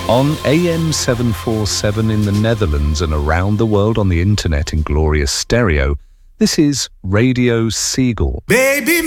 On AM 747 in the Netherlands and around the world on the internet in glorious stereo, this is Radio Seagull. Baby